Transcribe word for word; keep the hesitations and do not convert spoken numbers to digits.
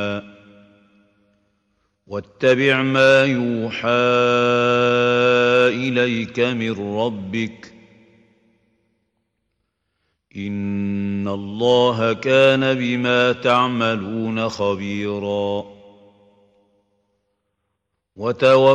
واتبع ما يوحى إليك من ربك إن الله كان بما تعملون خبيرا. وتوكل